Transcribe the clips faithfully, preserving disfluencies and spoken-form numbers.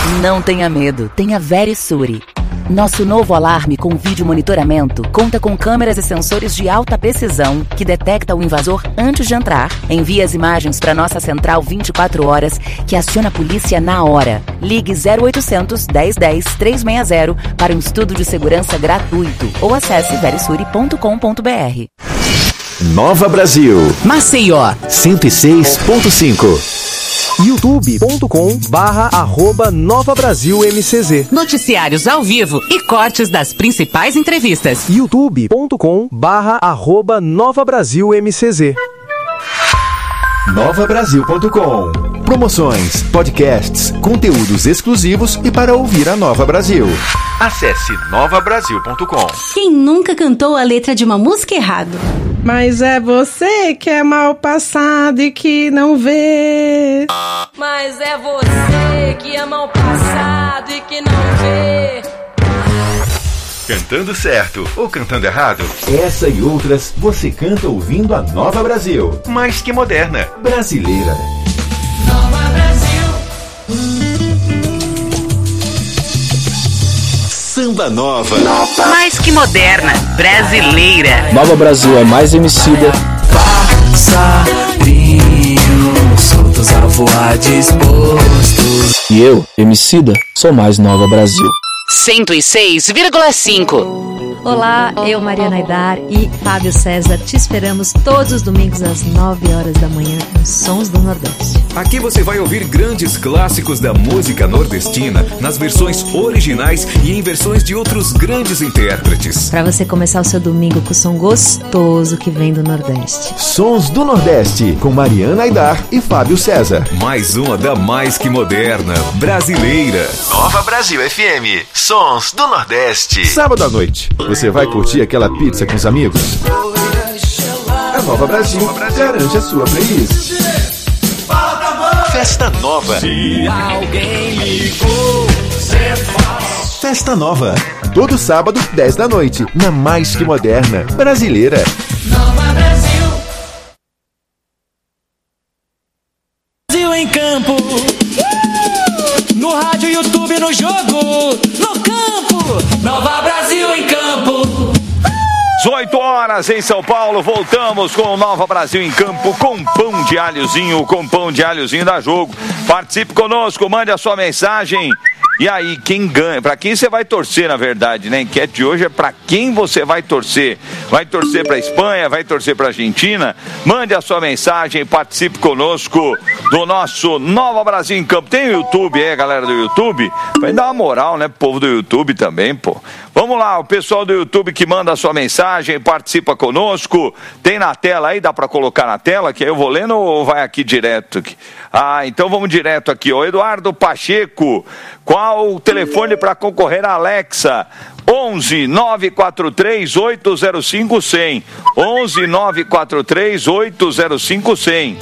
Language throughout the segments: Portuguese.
Não tenha medo, tenha Verisure. Nosso novo alarme com vídeo monitoramento conta com câmeras e sensores de alta precisão que detecta o invasor antes de entrar, envia as imagens para nossa central vinte e quatro horas, que aciona a polícia na hora. Ligue zero oitocentos, dez dez, trezentos e sessenta para um estudo de segurança gratuito ou acesse verisure ponto com ponto br. Nova Brasil, Maceió, cento e seis ponto cinco. youtube ponto com barra arroba Nova Brasil M C Z. Noticiários ao vivo e cortes das principais entrevistas. youtube ponto com barra arroba Nova Brasil M C Z. nova brasil ponto com. Promoções, podcasts, conteúdos exclusivos e para ouvir a Nova Brasil. Acesse nova brasil ponto com. Quem nunca cantou a letra de uma música errado? Mas é você que é mal passado e que não vê. Mas é você que é mal passado e que não vê. Cantando certo ou cantando errado? Essa e outras você canta ouvindo a Nova Brasil. Mais que moderna, brasileira. Nova Brasil. Samba Nova. Mais que moderna, brasileira. Nova Brasil é mais Emicida. Passarinhos soltos a voar dispostos. E eu, Emicida, sou mais Nova Brasil. cento e seis vírgula cinco. Olá, eu, Mariana Aidar e Fábio César, te esperamos todos os domingos às nove horas da manhã nos Sons do Nordeste. Aqui você vai ouvir grandes clássicos da música nordestina nas versões originais e em versões de outros grandes intérpretes. Para você começar o seu domingo com o som gostoso que vem do Nordeste. Sons do Nordeste, com Mariana Aidar e Fábio César. Mais uma da mais que moderna, brasileira. Nova Brasil F M, Sons do Nordeste. Sábado à noite, você vai curtir aquela pizza com os amigos? A Nova Brasil garante a sua playlist. Festa Nova. Se alguém ligou, cê faz. Festa Nova. Todo sábado, dez da noite, na mais que moderna, brasileira. Nova Brasil. Brasil em campo. No rádio, YouTube, no jogo. No campo. Nova Brasil em campo. dezoito horas em São Paulo, voltamos com o Nova Brasil em campo com pão de alhozinho, com pão de alhozinho da Jogo. Participe conosco, mande a sua mensagem. E aí, quem ganha? Pra quem você vai torcer, na verdade, né? A enquete de hoje é pra quem você vai torcer. Vai torcer pra Espanha, vai torcer pra Argentina? Mande a sua mensagem, participe conosco do nosso Nova Brasil em Campo. Tem o YouTube, é, galera do YouTube? Vai dar uma moral, né, pro povo do YouTube também, pô. Vamos lá, o pessoal do YouTube que manda a sua mensagem, participa conosco. Tem na tela aí, dá pra colocar na tela, que aí eu vou lendo ou vai aqui direto? Ah, então vamos direto aqui, ó. Eduardo Pacheco, qual o telefone para concorrer à Alexa? onze nove quatro três oito zero cinco cem. onze nove quatro três oito zero cinco cem.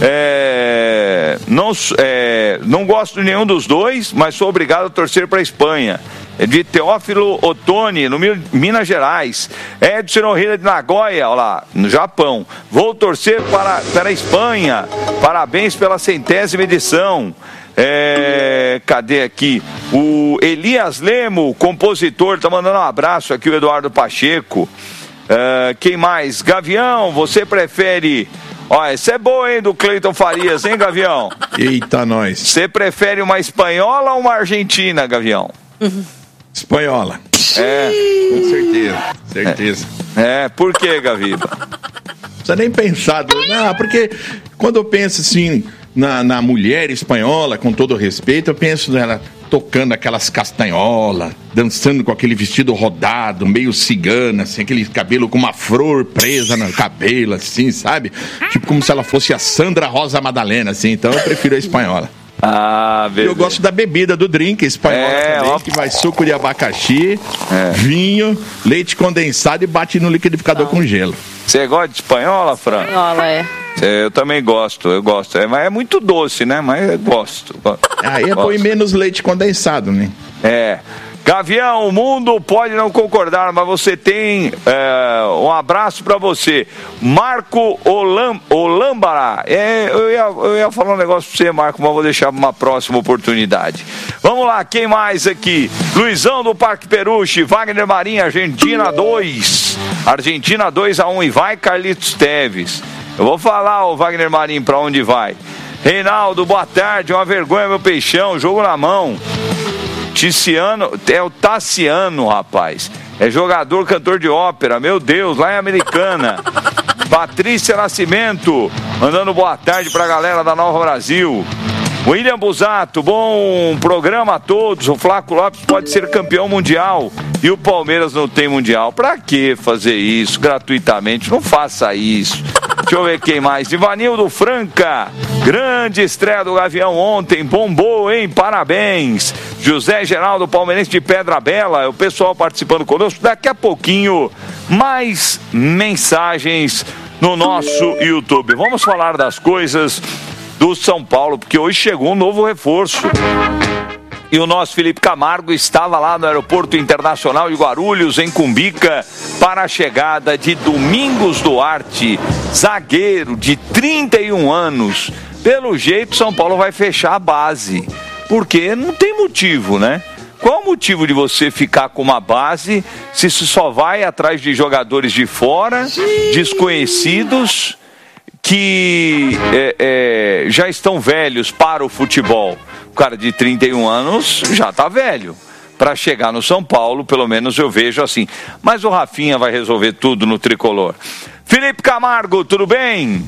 É, não, é, não gosto de nenhum dos dois, mas sou obrigado a torcer para a Espanha. De Teófilo Otoni, no Minas Gerais. Edson Ohira de Nagoya, olha lá, no Japão. Vou torcer para, para a Espanha. Parabéns pela centésima edição. É, cadê aqui? O Elias Lemo, compositor, tá mandando um abraço aqui, o Eduardo Pacheco. É, quem mais? Gavião, você prefere... Olha, essa é boa, hein, do Cleiton Farias, hein, Gavião? Eita, nós. Você prefere uma espanhola ou uma argentina, Gavião? Uhum. Espanhola. É. Com certeza, certeza. É, é. Por que, Gaviba? Não precisa nem pensar. Não, porque quando eu penso assim na, na mulher espanhola, com todo respeito, eu penso nela tocando aquelas castanholas, dançando com aquele vestido rodado, meio cigana, assim, aquele cabelo com uma flor presa no cabelo, assim, sabe? Tipo como se ela fosse a Sandra Rosa Madalena, assim. Então eu prefiro a espanhola. Ah, beleza. Eu gosto da bebida do drink espanhola é, também, ó, que vai suco de abacaxi, é. vinho, leite condensado e bate no liquidificador ah. com gelo. Você gosta de espanhola, Fran? Espanhola, é. Eu também gosto, eu gosto. É, mas é muito doce, né? Mas eu gosto. Aí é põe menos leite condensado, né? É. Gavião, o mundo pode não concordar, mas você tem é, um abraço para você. Marco Olam, Olambara. É, eu, ia, eu ia falar um negócio para você, Marco, mas vou deixar para uma próxima oportunidade. Vamos lá, quem mais aqui? Luizão do Parque Peruche, Wagner Marinho, Argentina dois. Argentina dois a um e vai Carlitos Teves. Eu vou falar, o Wagner Marinho, para onde vai. Reinaldo, boa tarde, uma vergonha, meu peixão, jogo na mão. Ticiano, é o Tassiano, rapaz. É jogador, cantor de ópera, meu Deus, lá em Americana. Patrícia Nascimento, mandando boa tarde pra galera da Nova Brasil. William Busato, bom programa a todos. O Flaco Lopes pode ser campeão mundial e o Palmeiras não tem mundial. Pra que fazer isso gratuitamente? Não faça isso. Deixa eu ver quem mais. Ivanildo Franca, grande estreia do Gavião ontem, bombou, hein? Parabéns. José Geraldo, palmeirense de Pedra Bela, o pessoal participando conosco. Daqui a pouquinho, mais mensagens no nosso YouTube. Vamos falar das coisas do São Paulo, porque hoje chegou um novo reforço. E o nosso Felipe Camargo estava lá no Aeroporto Internacional de Guarulhos, em Cumbica, para a chegada de Domingos Duarte, zagueiro de trinta e um anos. Pelo jeito, São Paulo vai fechar a base, porque não tem motivo, né? Qual o motivo de você ficar com uma base se você só vai atrás de jogadores de fora, desconhecidos, que é, é, já estão velhos para o futebol? O cara de trinta e um anos já está velho. Para chegar no São Paulo, pelo menos eu vejo assim. Mas o Rafinha vai resolver tudo no tricolor. Felipe Camargo, tudo bem?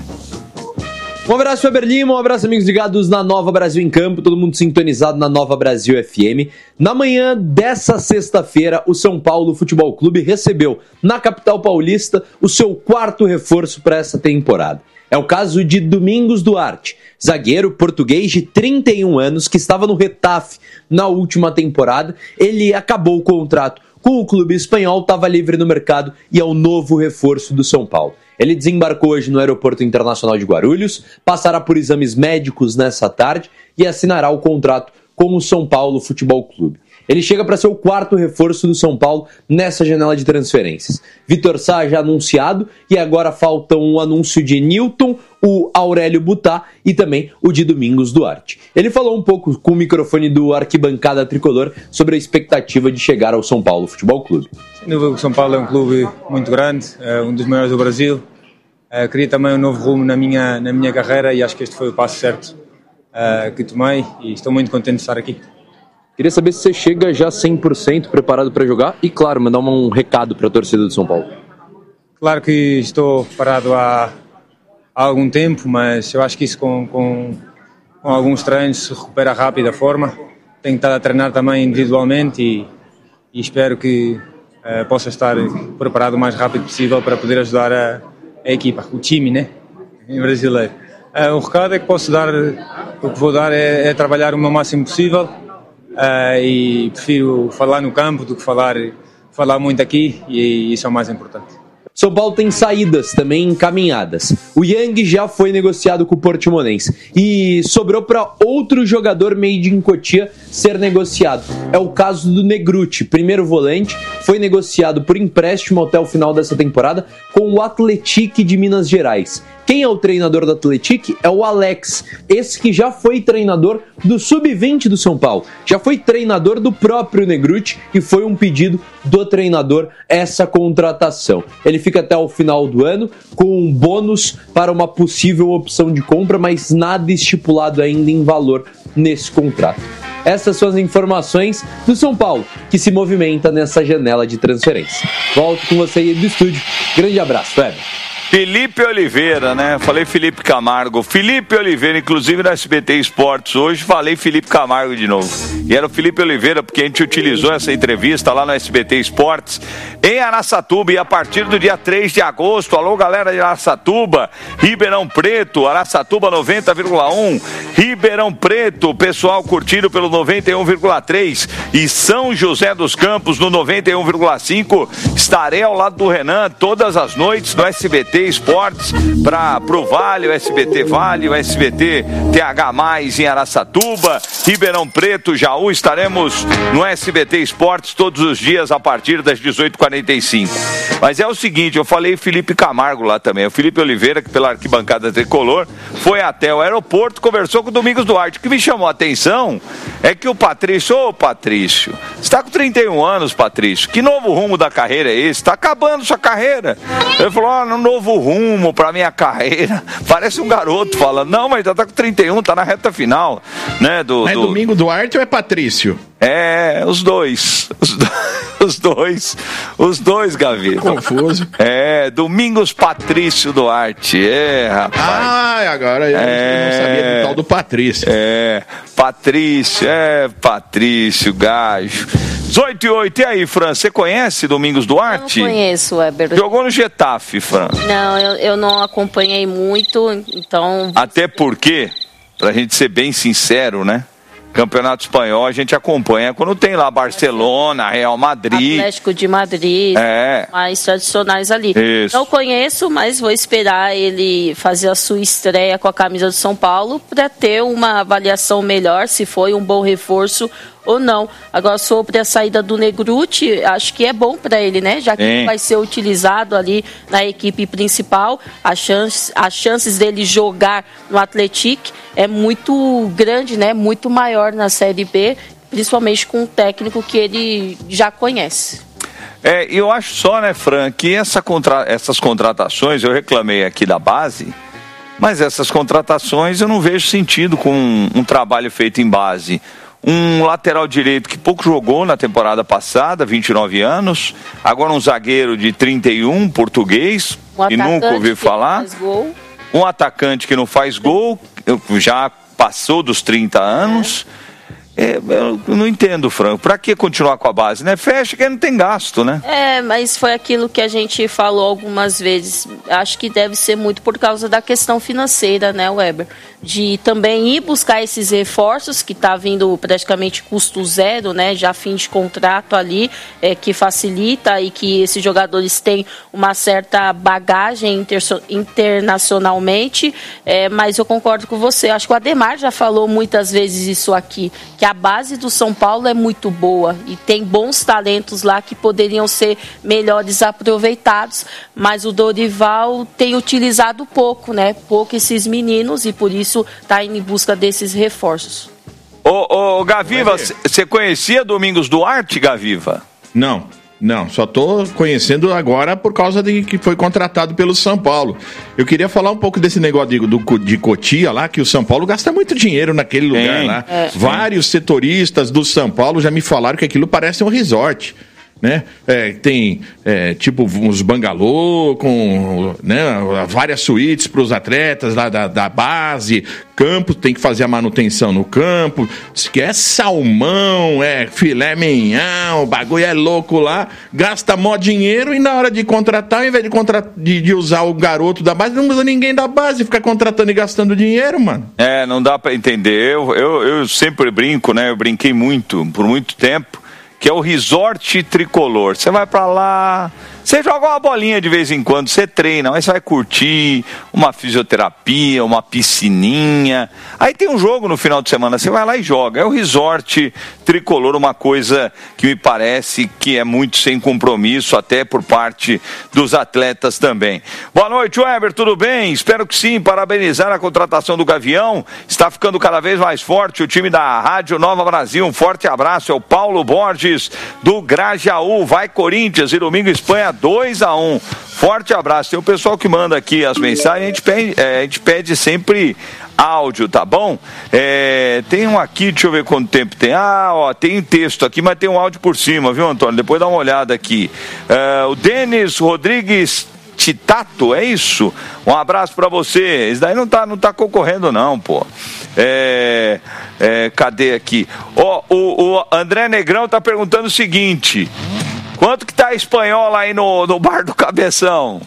Um abraço, Weber Lima, um abraço, amigos ligados na Nova Brasil em Campo, todo mundo sintonizado na Nova Brasil F M. Na manhã dessa sexta-feira, o São Paulo Futebol Clube recebeu, na capital paulista, o seu quarto reforço para essa temporada. É o caso de Domingos Duarte, zagueiro português de trinta e um anos que estava no Retafe na última temporada. Ele acabou o contrato com o clube espanhol, estava livre no mercado e é o novo reforço do São Paulo. Ele desembarcou hoje no Aeroporto Internacional de Guarulhos, passará por exames médicos nessa tarde e assinará o contrato com o São Paulo Futebol Clube. Ele chega para ser o quarto reforço do São Paulo nessa janela de transferências. Vitor Sá já anunciado e agora faltam o anúncio de Newton, o Aurélio Butá e também o de Domingos Duarte. Ele falou um pouco com o microfone do Arquibancada Tricolor sobre a expectativa de chegar ao São Paulo Futebol Clube. Sem dúvida que o São Paulo é um clube muito grande, é um dos maiores do Brasil. É, queria também um novo rumo na minha, na minha carreira e acho que este foi o passo certo é, que tomei e estou muito contente de estar aqui. Queria saber se você chega já cem por cento preparado para jogar e, claro, mandar um recado para a torcida do São Paulo. Claro que estou parado há, há algum tempo, mas eu acho que isso com, com, com alguns treinos se recupera rápido a forma. Tenho estado a treinar também individualmente e, e espero que uh, possa estar preparado o mais rápido possível para poder ajudar a, a equipa, o time, né, em brasileiro. Uh, o recado é que posso dar, o que vou dar é, é trabalhar o meu máximo possível. Uh, e prefiro falar no campo do que falar, falar muito aqui e isso é o mais importante. São Paulo tem saídas também encaminhadas. O Yang já foi negociado com o Portimonense e sobrou para outro jogador made in Cotia ser negociado. É o caso do Negruti, primeiro volante, foi negociado por empréstimo até o final dessa temporada com o Atlético de Minas Gerais. Quem é o treinador do Atlético? É o Alex, esse que já foi treinador do sub vinte do São Paulo. Já foi treinador do próprio Negruti e foi um pedido do treinador essa contratação. Ele fica até o final do ano com um bônus para uma possível opção de compra, mas nada estipulado ainda em valor nesse contrato. Essas são as informações do São Paulo, que se movimenta nessa janela de transferência. Volto com você aí do estúdio. Grande abraço, Fábio. Felipe Oliveira, né? Falei Felipe Camargo. Felipe Oliveira, inclusive no S B T Esportes hoje, falei Felipe Camargo de novo. E era o Felipe Oliveira, porque a gente utilizou essa entrevista lá no S B T Esportes em Araçatuba. E a partir do dia três de agosto, alô galera de Araçatuba, Ribeirão Preto, Araçatuba noventa vírgula um, Ribeirão Preto, pessoal curtido pelo noventa e um vírgula três e São José dos Campos no noventa e um vírgula cinco. Estarei ao lado do Renan todas as noites no S B T T Esportes para pro Vale, o S B T Vale, o S B T T H mais em Araçatuba, Ribeirão Preto, Jaú. Estaremos no S B T Esportes todos os dias a partir das dezoito e quarenta e cinco. Mas é o seguinte, eu falei Felipe Camargo lá também. O Felipe Oliveira, que pela arquibancada tricolor, foi até o aeroporto, conversou com o Domingos Duarte. O que me chamou a atenção é que o Patrício, ô Patrício, você está com trinta e um anos, Patrício, que novo rumo da carreira é esse? Está acabando sua carreira. Ele falou, ó, oh, um novo rumo para minha carreira. Parece um garoto falando, não, mas já está com trinta e um, está na reta final, né? Do, é do... Domingo Duarte ou é Patrício? É, os dois. Os, do... os dois. Os dois, Gavi. Confuso. É, Domingos Patrício Duarte. É, rapaz. Ah, agora eu é... não sabia do tal do Patrício. É, Patrício, é, Patrício, gajo. dezoito e oito, e aí, Fran, você conhece Domingos Duarte? Eu não conheço, Weber. Jogou no Getafe, Fran. Não, eu, eu não acompanhei muito, então... Até porque, pra gente ser bem sincero, né? Campeonato Espanhol a gente acompanha quando tem lá Barcelona, Real Madrid, Atlético de Madrid, é. mais tradicionais ali. Isso. Não conheço, mas vou esperar ele fazer a sua estreia com a camisa do São Paulo para ter uma avaliação melhor, se foi um bom reforço ou não. Agora, sobre a saída do Negruti, acho que é bom para ele, né? Já que ele vai ser utilizado ali na equipe principal, a chance, as chances dele jogar no Atlético é muito grande, né? Muito maior na Série B, principalmente com um técnico que ele já conhece. É, eu acho só, né, Fran, que essa contra... essas contratações, eu reclamei aqui da base, mas essas contratações eu não vejo sentido com um, um trabalho feito em base. Um lateral direito que pouco jogou na temporada passada, vinte e nove anos. Agora um zagueiro de trinta e um, português, um que nunca ouvi falar. Um atacante que não faz gol, já passou dos trinta anos. É, eu não entendo, Franco. Pra que continuar com a base, né? Fecha que não tem gasto, né? É, mas foi aquilo que a gente falou algumas vezes. Acho que deve ser muito por causa da questão financeira, né, Weber? De também ir buscar esses reforços, que tá vindo praticamente custo zero, né? Já fim de contrato ali, é, que facilita e que esses jogadores têm uma certa bagagem inter- internacionalmente. É, mas eu concordo com você. Acho que o Ademar já falou muitas vezes isso aqui, que a base do São Paulo é muito boa e tem bons talentos lá que poderiam ser melhores aproveitados, mas o Dorival tem utilizado pouco, né? Pouco esses meninos e por isso está em busca desses reforços. Ô, ô Gaviva, você conhecia Domingos Duarte, Gaviva? Não. Não, só estou conhecendo agora por causa de que foi contratado pelo São Paulo. Eu queria falar um pouco desse negócio de, do, de Cotia lá, que o São Paulo gasta muito dinheiro naquele lugar sim, lá. É. Vários setoristas do São Paulo já me falaram que aquilo parece um resort. Né? É, tem é, tipo uns bangalô com, né, várias suítes para os atletas lá da, da base, campo, tem que fazer a manutenção no campo, diz que é salmão, é filé mignon, o bagulho é louco lá, gasta mó dinheiro e na hora de contratar, ao invés de, contra... de, de usar o garoto da base, não usa ninguém da base, fica contratando e gastando dinheiro, mano. É, não dá para entender, eu, eu, eu sempre brinco, né, eu brinquei muito, por muito tempo, que é o Resort Tricolor. Você vai pra lá, você joga uma bolinha de vez em quando, você treina, mas você vai curtir uma fisioterapia, uma piscininha. Aí tem um jogo no final de semana, você vai lá e joga. É o Resort Tricolor, uma coisa que me parece que é muito sem compromisso, até por parte dos atletas também. Boa noite, Weber, tudo bem? Espero que sim, parabenizar a contratação do Gavião. Está ficando cada vez mais forte o time da Rádio Nova Brasil. Um forte abraço, é o Paulo Borges do Grajaú. Vai Corinthians e domingo Espanha dois a um. Forte abraço. Tem o pessoal que manda aqui as mensagens, a gente pede, é, a gente pede sempre áudio, tá bom? É, tem um aqui, deixa eu ver quanto tempo tem. Ah, ó, tem texto aqui, mas tem um áudio por cima, viu, Antônio? Depois dá uma olhada aqui. É, o Denis Rodrigues Titato, é isso? Um abraço pra você. Isso daí não tá, não tá concorrendo não, pô. É, é, cadê aqui? Ó, o, o André Negrão tá perguntando o seguinte: quanto que tá a espanhola aí no, no bar do Cabeção?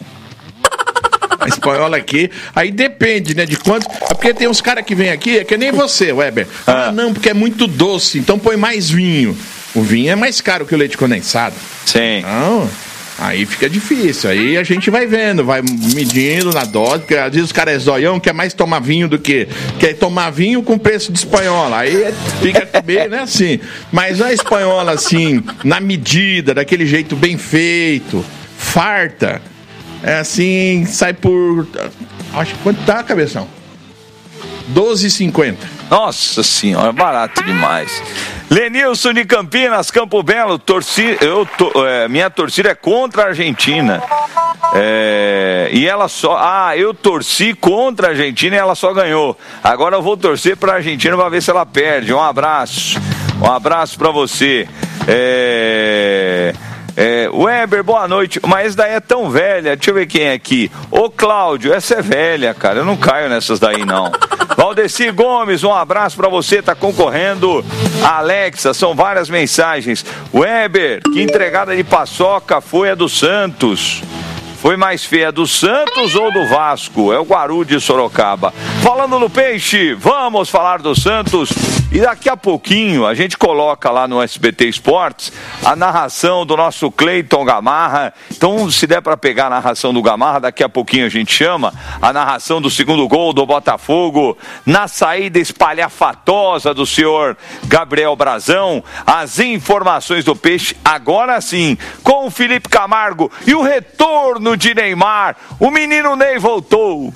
A espanhola aqui, aí depende, né, de quanto. É porque tem uns caras que vêm aqui, é que nem você, Weber. Ah, não, porque é muito doce, então põe mais vinho. O vinho é mais caro que o leite condensado. Sim. Não. Aí fica difícil, aí a gente vai vendo, vai medindo na dose, porque às vezes os caras é zoião, quer mais tomar vinho do que quer tomar vinho com preço de espanhola, aí fica bem, né, assim, mas a espanhola, assim, na medida, daquele jeito bem feito, farta, é assim, sai por, acho que quanto tá, Cabeção? doze e cinquenta. Nossa senhora, barato demais. Lenilson de Campinas, Campo Belo, torci, eu, to, é, minha torcida é contra a Argentina. É, e ela só. Ah, eu torci contra a Argentina e ela só ganhou. Agora eu vou torcer para a Argentina para ver se ela perde. Um abraço. Um abraço para você. É. É, Weber, boa noite, mas essa daí é tão velha, deixa eu ver quem é aqui. Ô Cláudio, essa é velha, cara, eu não caio nessas daí não. Valdeci Gomes, um abraço pra você, tá concorrendo. Alexa, são várias mensagens. Weber, que entregada de paçoca foi a do Santos? Foi mais feia do Santos ou do Vasco? É o Guaru de Sorocaba. Falando no peixe, vamos falar do Santos. E daqui a pouquinho a gente coloca lá no S B T Esportes a narração do nosso Cleiton Gamarra. Então, se der para pegar a narração do Gamarra, daqui a pouquinho a gente chama a narração do segundo gol do Botafogo na saída espalhafatosa do senhor Gabriel Brazão. As informações do peixe agora sim, com o Felipe Camargo e o retorno de Neymar. O menino Ney voltou.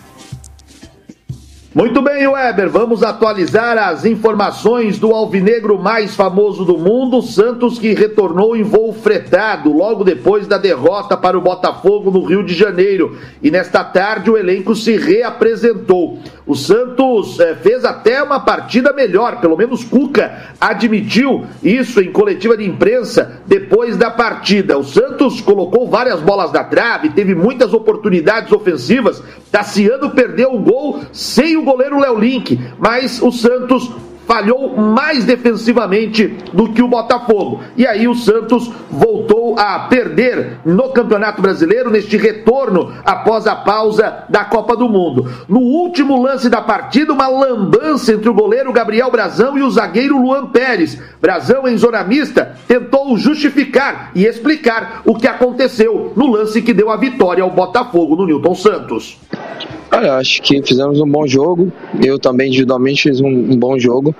Muito bem, Weber, vamos atualizar as informações do alvinegro mais famoso do mundo, Santos, que retornou em voo fretado logo depois da derrota para o Botafogo no Rio de Janeiro. E nesta tarde o elenco se reapresentou. O Santos eh, fez até uma partida melhor, pelo menos Cuca admitiu isso em coletiva de imprensa depois da partida. O Santos colocou várias bolas na trave, teve muitas oportunidades ofensivas. Tassiano perdeu o gol sem o goleiro Léo Link, mas o Santos falhou mais defensivamente do que o Botafogo. E aí o Santos voltou a perder no Campeonato Brasileiro, neste retorno após a pausa da Copa do Mundo. No último lance da partida, uma lambança entre o goleiro Gabriel Brazão e o zagueiro Luan Pérez. Brazão, em zona mista, tentou justificar e explicar o que aconteceu no lance que deu a vitória ao Botafogo no Newton Santos. Olha, acho que fizemos um bom jogo. Eu também individualmente fiz um, um bom jogo.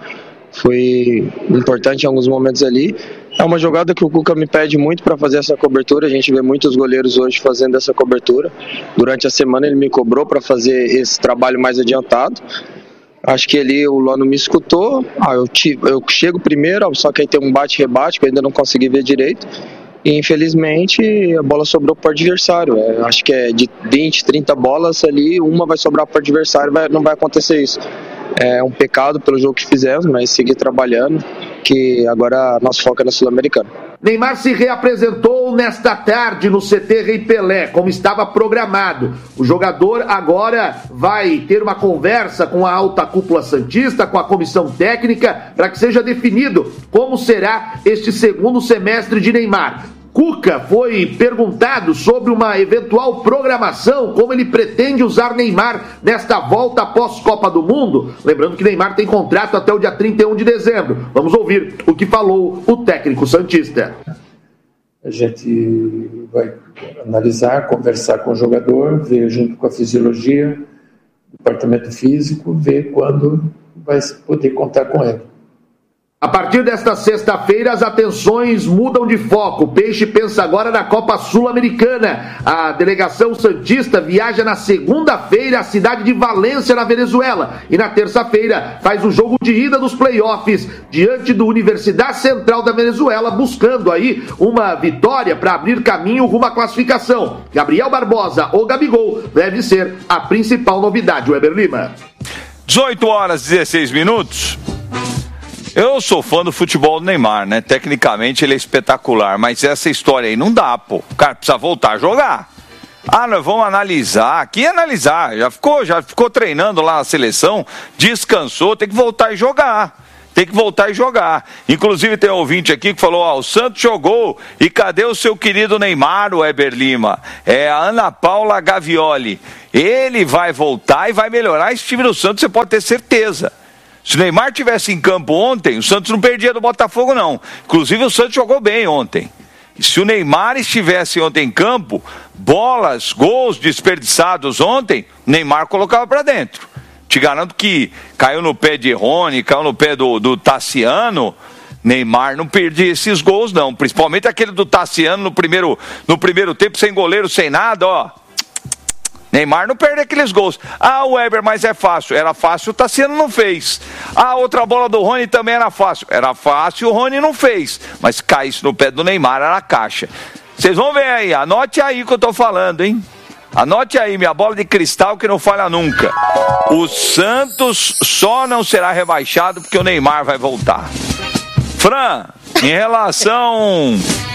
Foi importante em alguns momentos ali. É uma jogada que o Cuca me pede muito para fazer essa cobertura. A gente vê muitos goleiros hoje fazendo essa cobertura. Durante a semana ele me cobrou para fazer esse trabalho mais adiantado. Acho que ali o Luan me escutou. Ah, eu, te, eu chego primeiro, só que aí tem um bate-rebate que eu ainda não consegui ver direito. E infelizmente a bola sobrou para o adversário. É, acho que é de vinte, trinta bolas ali, uma vai sobrar para o adversário, vai, não vai acontecer isso. É um pecado pelo jogo que fizemos, mas seguir trabalhando, que agora nosso foco é na Sul-Americana. Neymar se reapresentou nesta tarde no C T Rei Pelé, como estava programado. O jogador agora vai ter uma conversa com a alta cúpula santista, com a comissão técnica, para que seja definido como será este segundo semestre de Neymar. Cuca foi perguntado sobre uma eventual programação, como ele pretende usar Neymar nesta volta após Copa do Mundo. Lembrando que Neymar tem contrato até o dia trinta e um de dezembro. Vamos ouvir o que falou o técnico santista. A gente vai analisar, conversar com o jogador, ver junto com a fisiologia, departamento físico, ver quando vai poder contar com ele. A partir desta sexta-feira, as atenções mudam de foco. O Peixe pensa agora na Copa Sul-Americana. A delegação santista viaja na segunda-feira à cidade de Valência, na Venezuela. E na terça-feira faz o jogo de ida dos playoffs diante do Universidade Central da Venezuela, buscando aí uma vitória para abrir caminho rumo à classificação. Gabriel Barbosa, ou Gabigol, deve ser a principal novidade. Weber Lima. dezoito horas e dezesseis minutos. Eu sou fã do futebol do Neymar, né? Tecnicamente ele é espetacular, mas essa história aí não dá, pô. O cara precisa voltar a jogar. Ah, nós vamos analisar. Aqui é analisar. Já ficou, já ficou treinando lá na seleção, descansou, tem que voltar e jogar. Tem que voltar e jogar. Inclusive tem um ouvinte aqui que falou, ó, o Santos jogou e cadê o seu querido Neymar, o Weber Lima? É a Ana Paula Gavioli. Ele vai voltar e vai melhorar esse time do Santos, você pode ter certeza. Se o Neymar tivesse em campo ontem, o Santos não perdia do Botafogo, não. Inclusive, o Santos jogou bem ontem. Se o Neymar estivesse ontem em campo, bolas, gols desperdiçados ontem, Neymar colocava para dentro. Te garanto que caiu no pé de Rony, caiu no pé do, do Tassiano, Neymar não perdia esses gols não, principalmente aquele do Tassiano no primeiro, no primeiro tempo, sem goleiro, sem nada, ó. Neymar não perde aqueles gols. Ah, o Weber, mas é fácil. Era fácil, o Tassiano não fez. Ah, outra bola do Rony também era fácil. Era fácil, o Rony não fez. Mas caísse no pé do Neymar, era caixa. Vocês vão ver aí, anote aí o que eu tô falando, hein? Anote aí, minha bola de cristal que não falha nunca. O Santos só não será rebaixado porque o Neymar vai voltar. Fran, em relação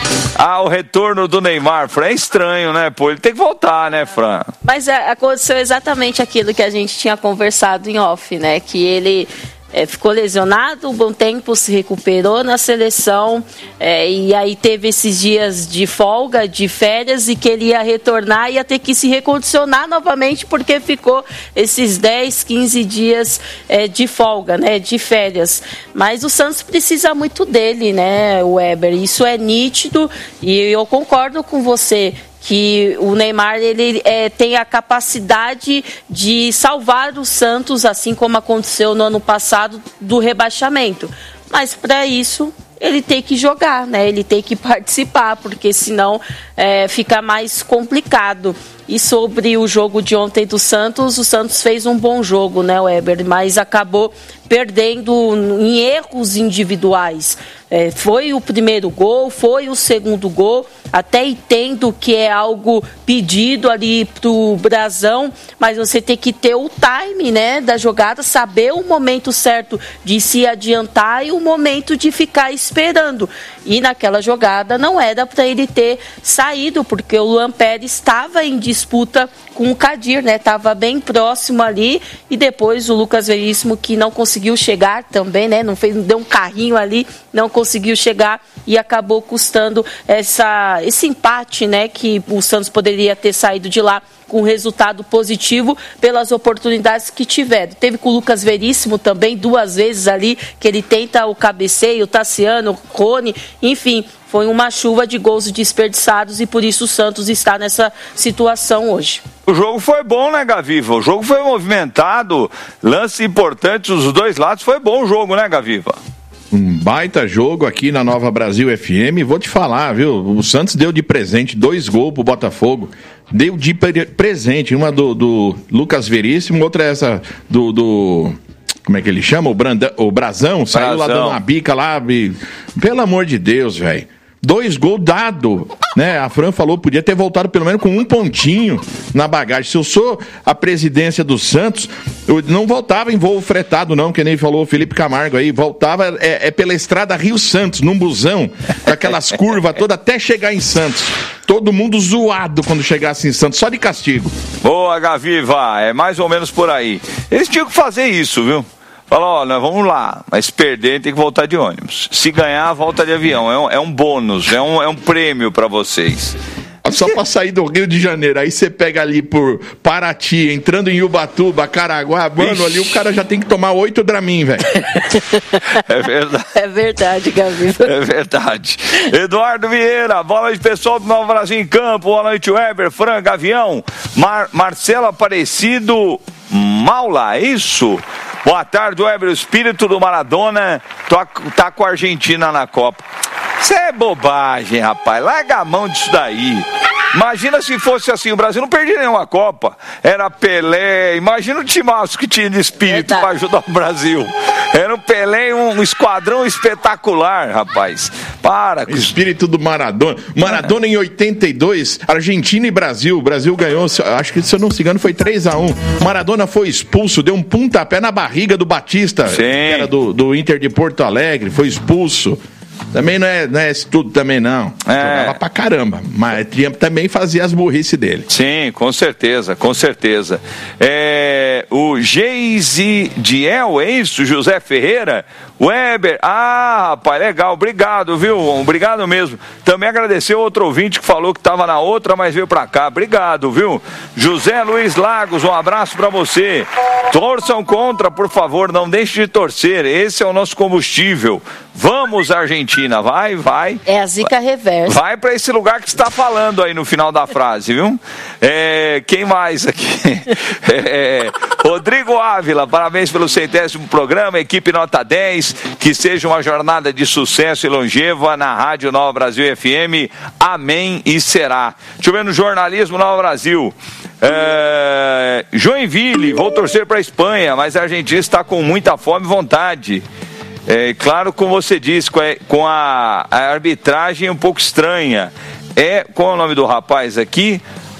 ao retorno do Neymar, Fran, é estranho, né? Pô, ele tem que voltar, né, Fran? Mas é, aconteceu exatamente aquilo que a gente tinha conversado em off, né? Que ele é, ficou lesionado, um bom tempo, se recuperou na seleção, é, e aí teve esses dias de folga, de férias, e que ele ia retornar, ia ter que se recondicionar novamente, porque ficou esses dez, quinze dias é, de folga, né, de férias. Mas o Santos precisa muito dele, né, Weber? Isso é nítido, e eu concordo com você que o Neymar ele, é, tem a capacidade de salvar o Santos, assim como aconteceu no ano passado, do rebaixamento. Mas para isso ele tem que jogar, né? Ele tem que participar, porque senão é, fica mais complicado. E sobre o jogo de ontem do Santos, o Santos fez um bom jogo, né, Weber? Mas acabou perdendo em erros individuais. É, foi o primeiro gol, foi o segundo gol. Até entendo que é algo pedido ali pro Brazão, mas você tem que ter o time, né, da jogada, saber o momento certo de se adiantar e o momento de ficar esperando. E naquela jogada não era para ele ter saído, porque o Luan Pérez estava em disputa com o Kadir, né? Estava bem próximo ali, e depois o Lucas Veríssimo, que não conseguiu chegar também, né? Não fez, deu um carrinho ali, não conseguiu chegar e acabou custando essa, esse empate, né? Que o Santos poderia ter saído de lá com resultado positivo pelas oportunidades que tiveram. Teve com o Lucas Veríssimo também, duas vezes ali, que ele tenta o cabeceio, o Tassiano, o Rony, enfim, foi uma chuva de gols desperdiçados e por isso o Santos está nessa situação hoje. O jogo foi bom, né, Gaviva? O jogo foi movimentado, lances importantes dos dois lados, foi bom o jogo, né, Gaviva? Um baita jogo aqui na Nova Brasil F M, vou te falar, viu? O Santos deu de presente dois gols pro Botafogo, deu de presente, uma do, do Lucas Veríssimo, outra essa do, do como é que ele chama? O, Branda, o Brazão, saiu Brazão. Lá dando uma bica lá, e, pelo amor de Deus, velho. Dois gols dados, né? A Fran falou, podia ter voltado pelo menos com um pontinho na bagagem. Se eu sou a presidência do Santos, eu não voltava em voo fretado, não, que nem falou o Felipe Camargo aí. Voltava é, é pela estrada Rio Santos, num busão, com aquelas curvas todas, até chegar em Santos. Todo mundo zoado quando chegasse em Santos, só de castigo. Boa, Gaviva, é mais ou menos por aí. Eles tinham que fazer isso, viu? Falou, ó, nós vamos lá, mas perder tem que voltar de ônibus. Se ganhar, volta de avião. É um, é um bônus, é um, é um prêmio pra vocês. Só pra sair do Rio de Janeiro, aí você pega ali por Paraty, entrando em Ubatuba, Caraguá, mano, Ixi. Ali o cara já tem que tomar oito Dramin, velho. É verdade. É verdade, Gavi. É verdade. Eduardo Vieira, boa noite, pessoal do Nova Brasil em Campo. Boa noite, Weber, Fran, Gavião, Mar- Marcelo Aparecido, Maula, é isso? Boa tarde, Weber, o espírito do Maradona tá, tá com a Argentina na Copa. Isso é bobagem, rapaz. Larga a mão disso daí. Imagina se fosse assim, o Brasil não perdia nenhuma Copa. Era Pelé, imagina o timaço que tinha de espírito para ajudar o Brasil. Era um Pelé, um esquadrão espetacular, rapaz. Para. O espírito do Maradona. Maradona é. Em oitenta e dois, Argentina e Brasil. O Brasil ganhou, acho que se eu não me engano foi três a um. Maradona foi expulso, deu um pontapé na barriga do Batista, Sim. que era do, do Inter de Porto Alegre, foi expulso. Também não é, não é isso tudo também, não. É. Jogava pra caramba. Mas também fazia as burrices dele. Sim, com certeza, com certeza. É... É, o Geise Diel, é isso? José Ferreira? Weber, ah, rapaz, legal, obrigado, viu? Obrigado mesmo. Também agradecer o outro ouvinte que falou que estava na outra, mas veio pra cá. Obrigado, viu? José Luiz Lagos, um abraço pra você. Torçam contra, por favor, não deixe de torcer. Esse é o nosso combustível. Vamos, Argentina, vai, vai. É a zica reversa. Vai pra esse lugar que você está falando aí no final da frase, viu? É, quem mais aqui? É, Rodrigo Ávila, parabéns pelo centésimo programa, equipe nota dez, que seja uma jornada de sucesso e longeva na Rádio Nova Brasil F M, amém e será. Deixa eu ver no jornalismo Nova Brasil. É, Joinville, vou torcer para a Espanha, mas a Argentina está com muita fome e vontade. É, claro, como você disse, com a, com a, a arbitragem um pouco estranha. É, qual é o nome do rapaz aqui?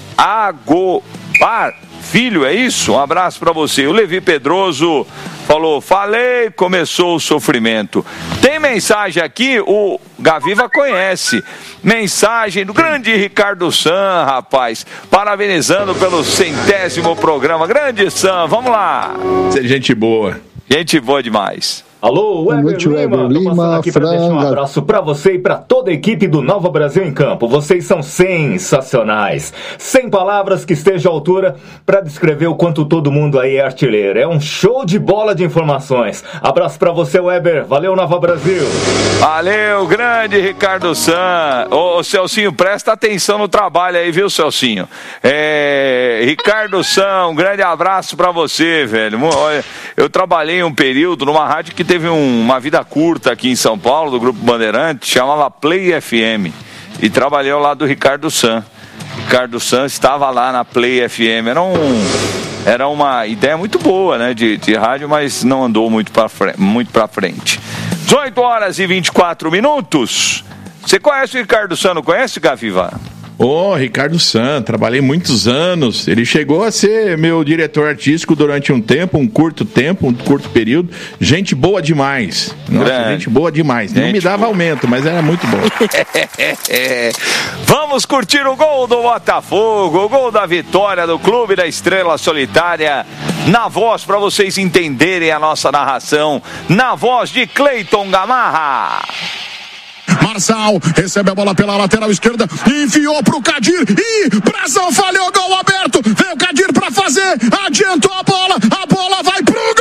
Agopar Filho, é isso? Um abraço para você. O Levi Pedroso falou, falei, começou o sofrimento. Tem mensagem aqui, o Gaviva conhece. Mensagem do grande Ricardo San, rapaz. Parabenizando pelo centésimo programa. Grande San, vamos lá. Gente boa. Gente boa demais. Alô, Weber noite, Lima, Weber Lima, tô passando aqui para deixar um abraço para você e para toda a equipe do Nova Brasil em Campo. Vocês são sensacionais. Sem palavras que esteja à altura para descrever o quanto todo mundo aí é artilheiro. É um show de bola de informações. Abraço para você, Weber. Valeu, Nova Brasil. Valeu, grande Ricardo San. Ô, Celcinho, presta atenção no trabalho aí, viu, Celcinho? É, Ricardo San, um grande abraço para você, velho. Olha, eu trabalhei um período numa rádio que teve um, uma vida curta aqui em São Paulo, do Grupo Bandeirante, chamava Play F M, e trabalhei ao lado do Ricardo San. Ricardo San estava lá na Play F M, era, um, era uma ideia muito boa, né, de, de rádio, mas não andou muito para frente, muito para frente. dezoito horas e vinte e quatro minutos. Você conhece o Ricardo San, não conhece, Gaviva? Ô, oh, Ricardo San, trabalhei muitos anos. Ele chegou a ser meu diretor artístico durante um tempo, um curto tempo, um curto período. Gente boa demais. Nossa, grande. Gente boa demais. Gente Não me dava boa. aumento, mas era muito bom. Vamos curtir o gol do Botafogo, o gol da vitória do Clube da Estrela Solitária. Na voz, para vocês entenderem a nossa narração, na voz de Cleiton Gamarra. Marçal recebe a bola pela lateral esquerda, enfiou pro Kadir e Brazão falhou, gol aberto, veio o Kadir pra fazer, adiantou a bola, a bola vai pro